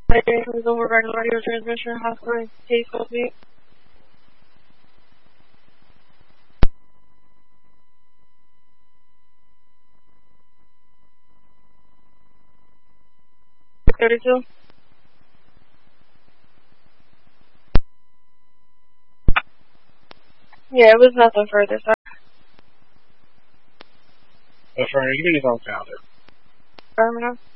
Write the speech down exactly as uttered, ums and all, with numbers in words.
Comes over regular radio transmission. House line. Case with me. thirty-two. Yeah, it was nothing further, sir. That's right. You niggas don't sound it. Terminal.